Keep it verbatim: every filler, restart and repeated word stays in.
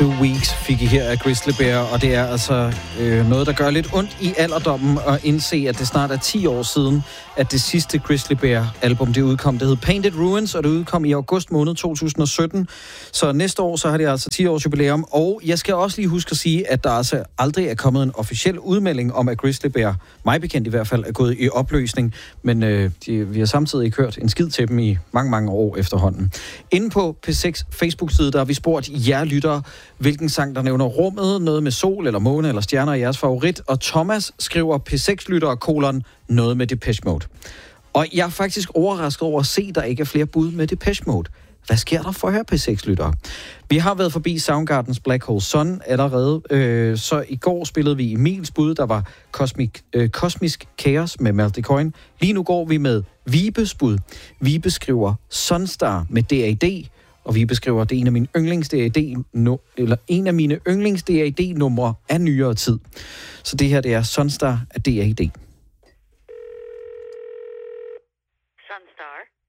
Two Weeks fik I her af Grizzly Bear, og det er altså øh, noget, der gør lidt ondt i alderdommen at indse, at det snart er ti år siden, at det sidste Grizzly Bear-album det udkom. Det hed Painted Ruins, og det udkom i august måned to tusind og sytten. Så næste år, så har det altså ti års jubilæum. Og jeg skal også lige huske at sige, at der altså aldrig er kommet en officiel udmelding om, at Grizzly Bear, mig bekendt i hvert fald, er gået i opløsning. Men øh, de, vi har samtidig ikke hørt en skid til dem i mange, mange år efterhånden. Inde på P seks Facebook-side, der har vi spurgt jer lyttere, hvilken sang, der nævner rummet, noget med sol eller måne eller stjerner i jeres favorit. Og Thomas skriver P seks-lyttere, kolon, noget med Depeche Mode. Og jeg er faktisk overrasket over at se, at der ikke er flere bud med Depeche Mode. Hvad sker der for her, P seks-lyttere? Vi har været forbi Soundgardens Black Hole Sun allerede, øh, så i går spillede vi Emils bud, der var Cosmic, øh, Kosmisk Kaos med Melty Coin. Lige nu går vi med Vibes bud. Vibe skriver Sunstar med D A D, og vi beskriver, at det er en af mine yndlings D A D no, eller en af mine yndlings D A D numre af nyere tid. Så det her, det er Sunstar af D A D. Sunstar.